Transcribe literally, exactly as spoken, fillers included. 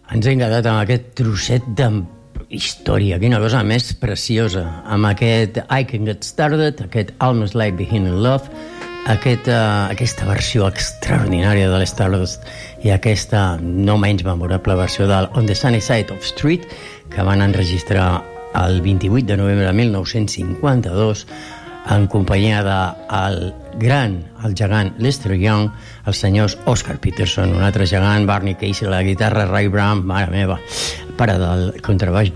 ens hem quedat amb aquest trosset de història, quina cosa més preciosa, amb aquest I Can Get Started, aquest Almost Like Being in Love, aquesta, aquesta versió extraordinària de l'Stardust i aquesta no menys memorable versió del On the Sunny Side of Street, que van enregistrar el vint-i-vuit de novembre de mil nou-cents cinquanta-dos en companyia del gran, el gegant Lester Young, els senyors Oscar Peterson, un altre gegant, Barney Casey a la guitarra, Ray Brown, mare meva, pare del contrabaix